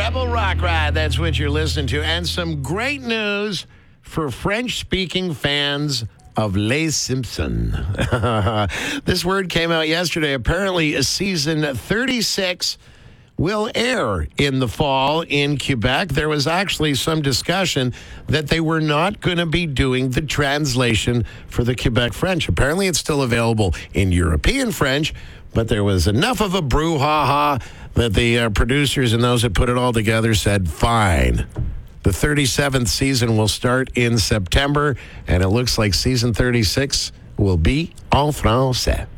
Rebel Rock Ride, that's what you're listening to. And some great news for French-speaking fans of Les Simpsons. This word came out yesterday. Apparently, season 36 will air in the fall in Quebec. There was actually some discussion that they were not going to be doing the translation for the Quebec French. Apparently, it's still available in European French, but there was enough of a brouhaha that the producers and those that put it all together said, fine. The 37th season will start in September, and it looks like season 36 will be en français.